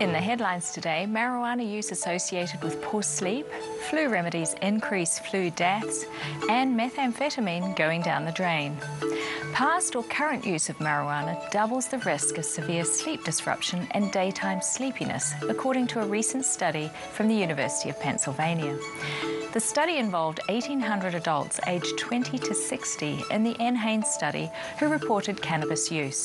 In the headlines today, marijuana use associated with poor sleep, flu remedies increase flu deaths, and methamphetamine going down the drain. Past or current use of marijuana doubles the risk of severe sleep disruption and daytime sleepiness, according to a recent study from the University of Pennsylvania. The study involved 1,800 adults aged 20 to 60 in the NHANES study who reported cannabis use.